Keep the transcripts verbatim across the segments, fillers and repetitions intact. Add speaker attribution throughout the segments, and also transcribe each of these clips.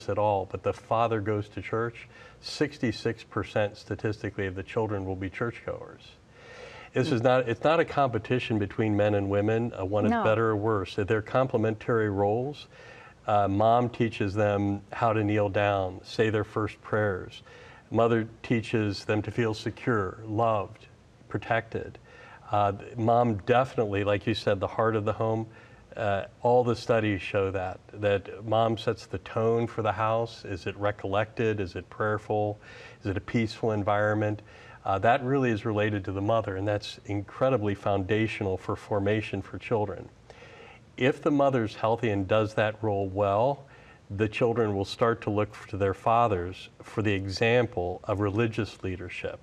Speaker 1: at all, but the father goes to church, sixty-six percent statistically of the children will be churchgoers. This is not, it's not a competition between men and women. Uh, one is
Speaker 2: No.
Speaker 1: better or worse. They're complementary roles. Uh, mom teaches them how to kneel down, say their first prayers. Mother teaches them to feel secure, loved, protected. Uh, mom definitely, like you said, the heart of the home. Uh, all the studies show that, that mom sets the tone for the house. Is it recollected? Is it prayerful? Is it a peaceful environment? Uh, that really is related to the mother, and that's incredibly foundational for formation for children. If the mother's healthy and does that role well, the children will start to look to their fathers for the example of religious leadership.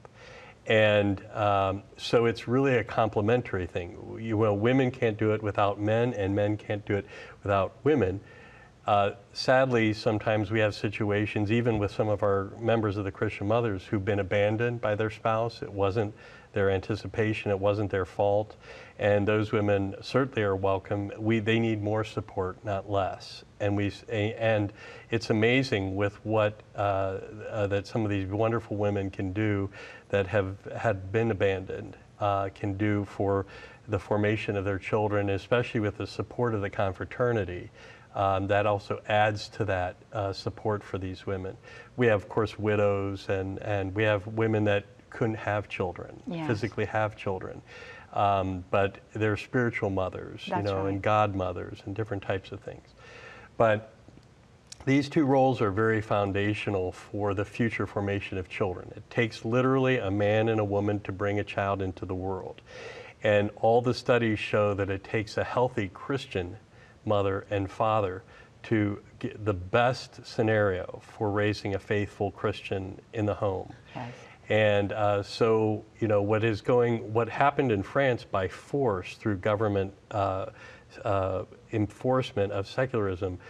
Speaker 1: And um, so it's really a complementary thing. You, well, women can't do it without men, and men can't do it without women. Uh, sadly, sometimes we have situations, even with some of our members of the Christian Mothers, who've been abandoned by their spouse. It wasn't their anticipation, it wasn't their fault. And those women certainly are welcome. We, they need more support, not less. And, we, and it's amazing with what uh, uh, that some of these wonderful women can do that have had been abandoned, uh, can do for the formation of their children, especially with the support of the confraternity. Um, that also adds to that uh, support for these women. We have, of course, widows, and, and we have women that couldn't have children,
Speaker 2: yes.
Speaker 1: physically have children. Um, but they're spiritual mothers,
Speaker 2: That's
Speaker 1: you know,
Speaker 2: right.
Speaker 1: and godmothers and different types of things. But these two roles are very foundational for the future formation of children. It takes literally a man and a woman to bring a child into the world. And all the studies show that it takes a healthy Christian mother and father to get the best scenario for raising a faithful Christian in the home.
Speaker 2: Yes.
Speaker 1: And uh, so, you know, what is going, what happened in France by force through government uh, uh, enforcement of secularism,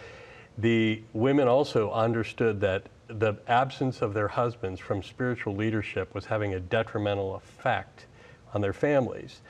Speaker 1: the women also understood that the absence of their husbands from spiritual leadership was having a detrimental effect on their families.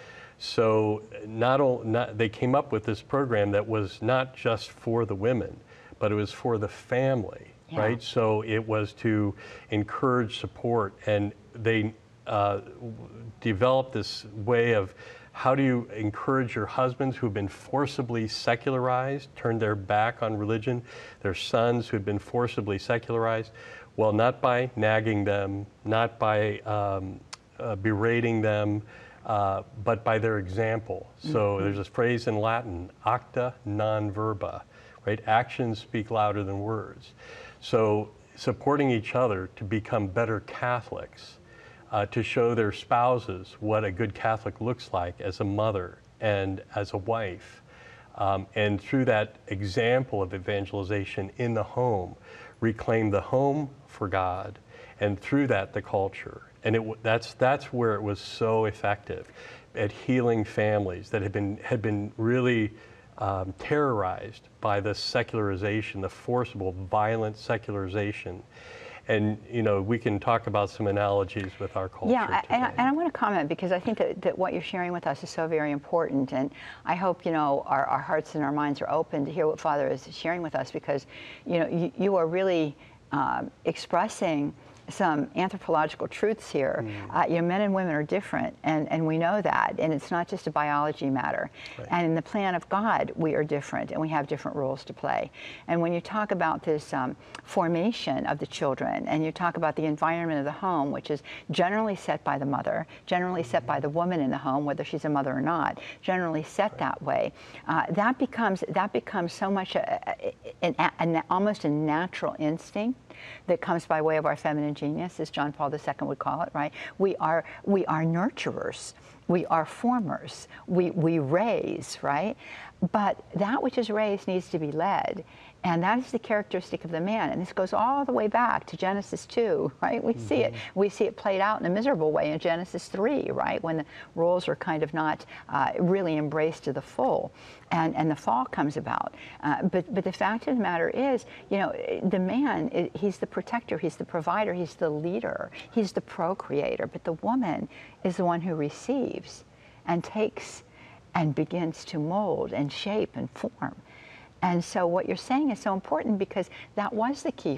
Speaker 1: So not, all, not they came up with this program that was not just for the women, but it was for the family,
Speaker 2: yeah.
Speaker 1: right? So it was to encourage support, and they uh, developed this way of how do you encourage your husbands who've been forcibly secularized, turned their back on religion, their sons who've been forcibly secularized? Well, not by nagging them, not by um, uh, berating them, Uh, but by their example. So mm-hmm. there's this phrase in Latin, acta non verba, right? Actions speak louder than words. So supporting each other to become better Catholics, uh, to show their spouses what a good Catholic looks like as a mother and as a wife. Um, and through that example of evangelization in the home, reclaim the home for God, and through that the culture. And it, that's, that's where it was so effective at healing families that had been, had been really um, terrorized by the secularization, the forcible, violent secularization. And, you know, we can talk about some analogies with our culture
Speaker 2: Yeah,
Speaker 1: today.
Speaker 2: and I, and I want to comment, because I think that, that what you're sharing with us is so very important. And I hope, you know, our, our hearts and our minds are open to hear what Father is sharing with us, because, you know, you, you are really um, expressing some anthropological truths here. Mm. Uh, you know, men and women are different, and, and we know that, and it's not just a biology matter. Right. And in the plan of God, we are different, and we have different roles to play. And when you talk about this um, formation of the children, and you talk about the environment of the home, which is generally set by the mother, generally mm-hmm. set by the woman in the home, whether she's a mother or not, generally set right. that way, uh, that becomes that becomes so much a, a, a, a, a, almost a natural instinct that comes by way of our feminine genius, as John Paul the Second would call it, right? We are, we are nurturers. We are formers. We, we raise, right? But that which is raised needs to be led. And that is the characteristic of the man. And this goes all the way back to Genesis two, right? We mm-hmm. see it. We see it played out in a miserable way in Genesis three, right? When the roles are kind of not uh, really embraced to the full, and and the fall comes about. Uh, but but the fact of the matter is, you know, the man, he's the protector, he's the provider, he's the leader, he's the procreator. But the woman is the one who receives, and takes, and begins to mold and shape and form. And so what you're saying is so important because that was the key